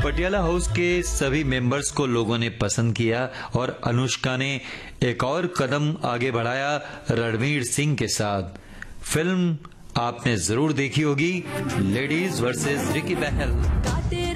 Patiala house के सभी members को लोगों ने पसंद किया और अनुष्का ने एक और कदम आगे बढ़ाया रणवीर सिंह के साथ। फिल्म आपने जरूर देखी होगी, लेडीज वर्सेस रिकी बहल।